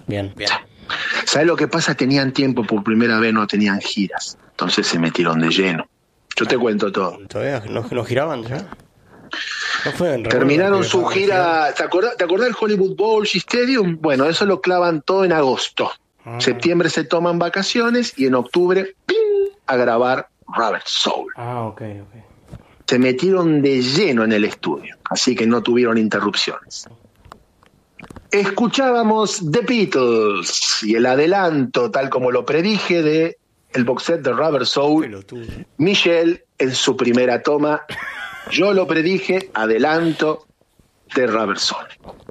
Bien. ¿Sabes lo que pasa? Tenían tiempo por primera vez, no tenían giras. Entonces se metieron de lleno. Yo te cuento todo. ¿Todavía no giraban ya? ¿No fue Terminaron su gira. ¿Te acordás del Hollywood Bowl Stadium? Bueno, eso lo clavan todo en agosto. Septiembre se toman vacaciones y en octubre, ¡ping!, a grabar Rubber Soul. Ok. Se metieron de lleno en el estudio, así que no tuvieron interrupciones. Escuchábamos The Beatles y el adelanto, tal como lo predije, de el box set de Rubber Soul. Michelle en su primera toma. Yo lo predije, adelanto de Rubber Soul.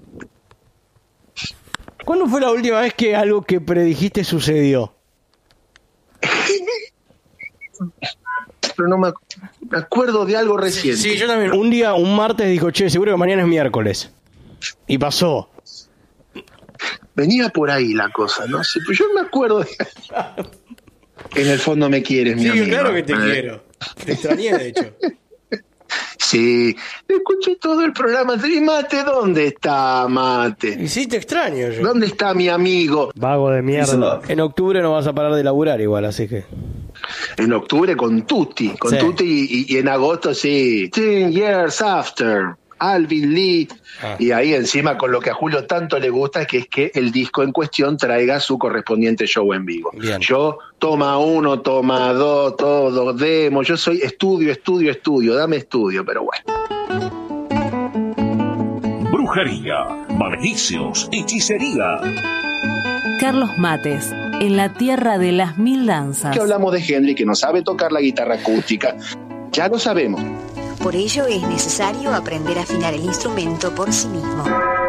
¿Cuándo fue la última vez que algo que predijiste sucedió? Pero no me acuerdo de algo reciente. Sí, yo también. Un martes dijo, che, seguro que mañana es miércoles. Y pasó. Venía por ahí la cosa, ¿no? Sí, pues yo me acuerdo de... En el fondo me quieres, mi amigo. Sí, claro que te quiero. Te extrañé, de hecho. Sí, escuché todo el programa. Y Mate, ¿dónde está Mate? Y sí, te extraño yo. ¿Dónde está mi amigo? Vago de mierda. En octubre no vas a parar de laburar igual, así que... En octubre con Tutti y en agosto sí. 10 Years After, Alvin Lee. Y ahí encima con lo que a Julio tanto le gusta es que el disco en cuestión traiga su correspondiente show en vivo. Bien. Yo, toma 1, toma 2, todo, demo. Yo soy estudio, dame estudio, pero bueno. Brujería, maldiciones, hechicería. Carlos Mates, en la tierra de las mil danzas. Que hablamos de Henry, que no sabe tocar la guitarra acústica. Ya lo sabemos. Por ello es necesario aprender a afinar el instrumento por sí mismo.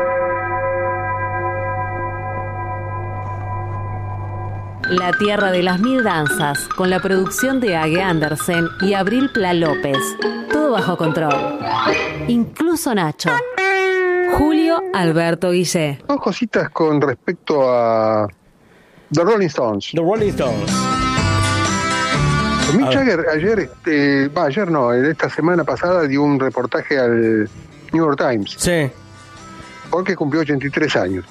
La tierra de las mil danzas, con la producción de Age Andersen y Abril Pla López. Todo bajo control. Incluso Nacho. Julio Alberto Guillé. Dos cositas con respecto a The Rolling Stones. Mick Jagger esta semana pasada dio un reportaje al New York Times. Sí. Porque cumplió 83 años.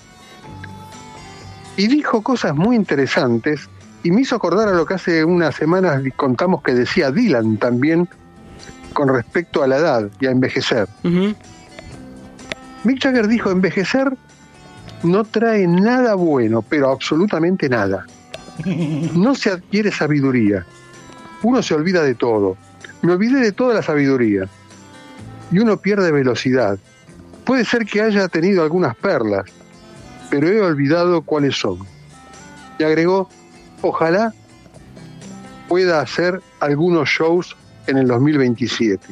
Y dijo cosas muy interesantes y me hizo acordar a lo que hace unas semanas contamos que decía Dylan también con respecto a la edad y a envejecer. Uh-huh. Mick Jagger dijo: envejecer no trae nada bueno, pero absolutamente nada. No se adquiere sabiduría. Uno se olvida de todo. Me olvidé de toda la sabiduría. Y uno pierde velocidad. Puede ser que haya tenido algunas perlas, pero he olvidado cuáles son. Y agregó: ojalá pueda hacer algunos shows en el 2027.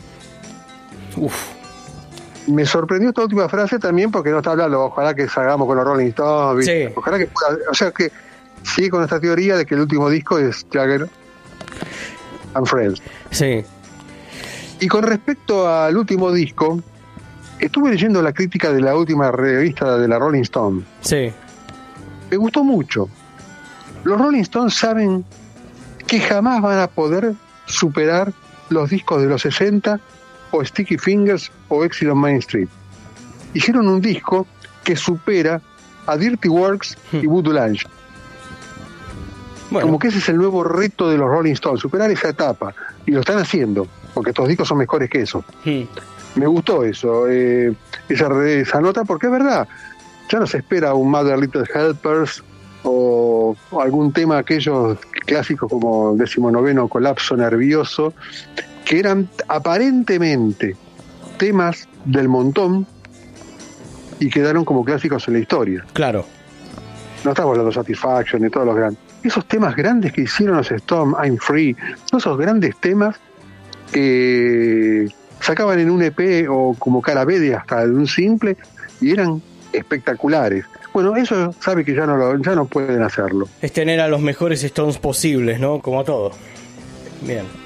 Me sorprendió esta última frase también porque no está hablando, ojalá que salgamos con los Rolling Stones, sí. Ojalá que pueda, o sea que sigue con esta teoría de que el último disco es Jagger and Friends. Sí. Y con respecto al último disco, estuve leyendo la crítica de la última revista de la Rolling Stone. Sí. Me gustó mucho. Los Rolling Stones saben que jamás van a poder superar los discos de los 60 o Sticky Fingers o Exit on Main Street. Hicieron un disco que supera a Dirty Works y Voodoo Lounge. Bueno. Como que ese es el nuevo reto de los Rolling Stones, superar esa etapa. Y lo están haciendo, porque estos discos son mejores que eso. Me gustó eso, esa nota, porque es verdad, ya no se espera un Mother Little Helpers o algún tema aquellos clásicos como 19º Colapso Nervioso, que eran aparentemente temas del montón y quedaron como clásicos en la historia. Claro. No estamos hablando de Satisfaction y todos los grandes. Esos temas grandes que hicieron los Stones, I'm Free, son esos grandes temas que sacaban en un EP o como cara B de hasta de un simple y eran espectaculares. Bueno, eso sabe que ya no pueden hacerlo. Es tener a los mejores Stones posibles, ¿no? Como todo. Bien.